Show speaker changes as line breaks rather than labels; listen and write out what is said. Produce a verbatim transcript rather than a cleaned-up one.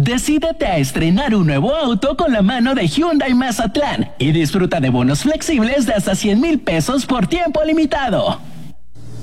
Decídete a estrenar un nuevo auto con la mano de Hyundai Mazatlán y disfruta de bonos flexibles de hasta cien mil pesos por tiempo limitado.